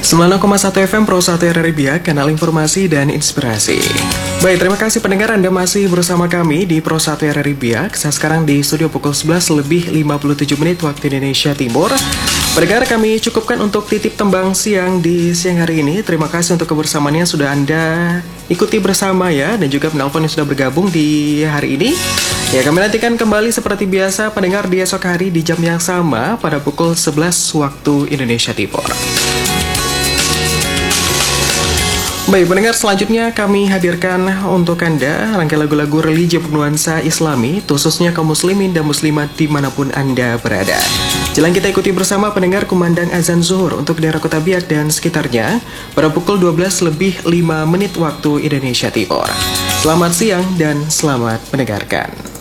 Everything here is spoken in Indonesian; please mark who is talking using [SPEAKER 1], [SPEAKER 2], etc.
[SPEAKER 1] 96,1 FM Pro 1 RRI Biak, kanal informasi dan inspirasi. Baik, terima kasih pendengar, Anda masih bersama kami di Pro 1 RRI Biak. Saya sekarang di studio pukul 11 lebih 57 menit waktu Indonesia Timur. Pendengar, kami cukupkan untuk titip tembang siang di siang hari ini. Terima kasih untuk kebersamaannya sudah Anda ikuti bersama ya, dan juga penelpon yang sudah bergabung di hari ini. Ya, kami nantikan kembali seperti biasa pendengar di esok hari di jam yang sama pada pukul 11 waktu Indonesia Timur. Baik, pendengar, selanjutnya kami hadirkan untuk Anda rangkaian lagu-lagu religi bernuansa Islami, khususnya kaum muslimin dan muslimat dimanapun Anda berada. Jalan kita ikuti bersama pendengar kumandang azan zuhur untuk daerah Kota Biak dan sekitarnya pada pukul 12 lebih 5 menit waktu Indonesia Timur. Selamat siang dan selamat mendengarkan.